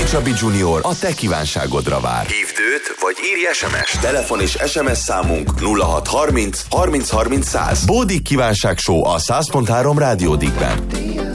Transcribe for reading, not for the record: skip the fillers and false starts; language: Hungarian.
Csabi Junior a te kívánságodra vár. Hívd őt, vagy írj SMS-t. Telefon és SMS számunk 0630 30 30 100. Bódik kívánság show a 100.3 Rádió Dickben.